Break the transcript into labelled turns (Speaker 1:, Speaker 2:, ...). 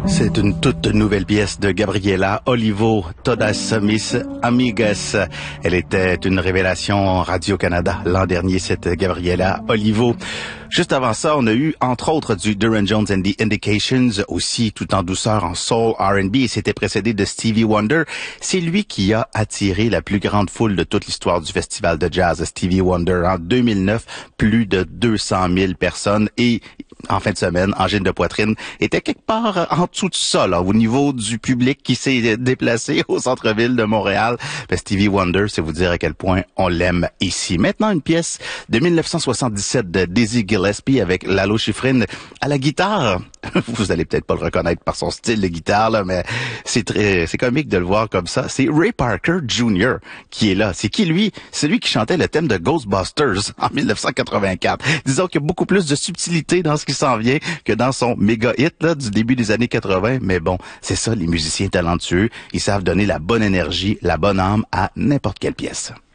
Speaker 1: C'est une toute nouvelle pièce de Gabriela Olivo, Todas Mis Amigas. Elle était une révélation Radio-Canada l'an dernier, cette Gabriela Olivo. Juste avant ça, on a eu, entre autres, du Duran Jones and the Indications, aussi tout en douceur en soul R&B, et c'était précédé de Stevie Wonder. C'est lui qui a attiré la plus grande foule de toute l'histoire du festival de jazz, Stevie Wonder. En 2009, plus de 200 000 personnes, et en fin de semaine, Angine de poitrine était quelque part en dessous de ça, là, au niveau du public qui s'est déplacé au centre-ville de Montréal. Stevie Wonder, c'est vous dire à quel point on l'aime ici. Maintenant, une pièce de 1977 de Dizzy Gillespie avec Lalo Schifrin à la guitare. Vous allez peut-être pas le reconnaître par son style de guitare, là, mais c'est comique de le voir comme ça. C'est Ray Parker Jr. qui est là. C'est qui lui? C'est lui qui chantait le thème de Ghostbusters en 1984. Disons qu'il y a beaucoup plus de subtilité dans ce qui s'en vient que dans son méga hit là, du début des années 80. Mais bon, c'est ça, les musiciens talentueux. Ils savent donner la bonne énergie, la bonne âme à n'importe quelle pièce.